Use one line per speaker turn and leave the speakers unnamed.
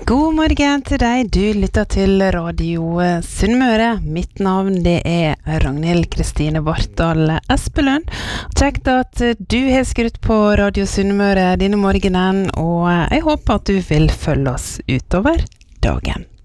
God morgen til deg, du lytter til Radio Sunnmøre. Mitt navn det Ragnhild Kristine Bartal Espelund. Kjekt at du har skrutt på Radio Sunnmøre denne morgenen, og jeg håper at du vil følge oss utover dagen.